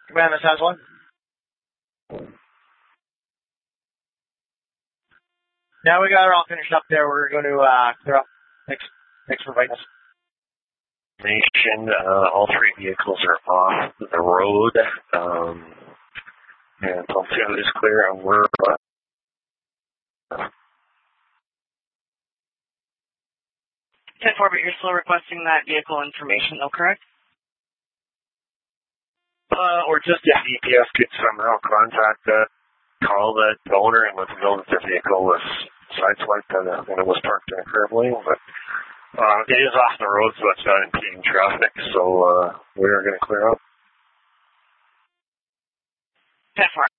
Command, this has one. Now we got it all finished up there. We're going to clear up. Thanks for inviting us. Nation, all three vehicles are off the road. And Pump 2 is clear, and we're 10-4, but you're still requesting that vehicle information, though, correct? Or just if EPS could somehow call the owner and let them know that the vehicle was sideswiped and it was parked in a curb lane. But it is off the road, so it's not impeding traffic. So we are going to clear up. 10-4,